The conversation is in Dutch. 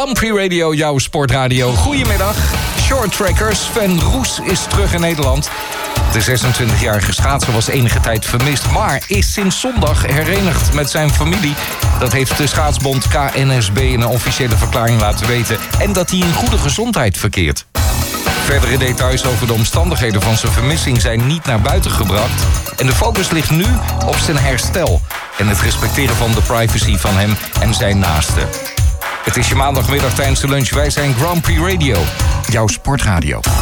Grand Prix Radio, jouw sportradio. Goedemiddag. Shorttracker Sven Roes is terug in Nederland. De 26-jarige schaatser was enige tijd vermist, maar is sinds zondag herenigd met zijn familie. Dat heeft de schaatsbond KNSB in een officiële verklaring laten weten. En dat hij in goede gezondheid verkeert. Verdere details over de omstandigheden van zijn vermissing zijn niet naar buiten gebracht. En de focus ligt nu op zijn herstel en het respecteren van de privacy van hem en zijn naasten. Het is je maandagmiddag tijdens de lunch. Wij zijn Grand Prix Radio, jouw sportradio.